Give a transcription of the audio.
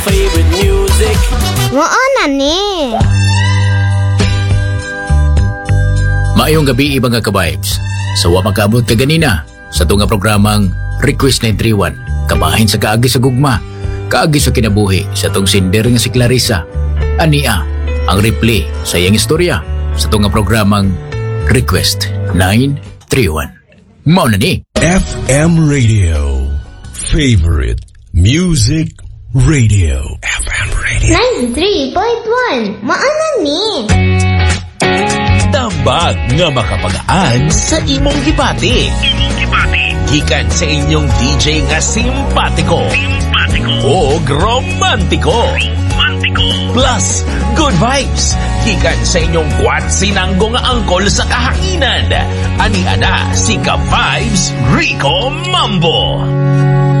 Favorite music. Maana ni. Maayong gabi mga ka-vibes. Sa wa makabot ka ganina sa tunga programang Request 931. Kabahin sa kaagi sa gugma, kaagi sa kinabuhi sa tong sinder nga si Clarissa. Ania ang replay sa iyang istorya sa tunga programang Request 931. Mao na ni FM Radio. Favorite Music Radio. FM Radio. 93.1. Maana ni. Tambag nga makapagaan sa imong gibati. Gikan sa inyong DJ nga simpatiko. O romantiko. Plus, good vibes. Gikan sa inyong kwatsinanggo nga angkol sa kahanginan. Ani ana si Ka-Vibes Rico Mambo.